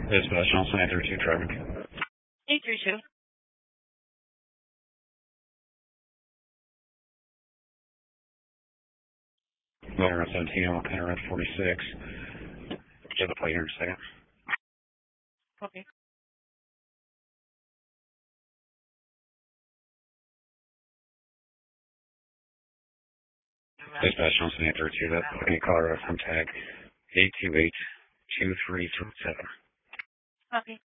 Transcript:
Dispatch, Johnson 832 traffic. 832. Lower 17, I'll counter at 46. Get the plate here in a second. Okay. Dispatch, Johnson 832, that's any Colorado from tag 828-2337. Okay.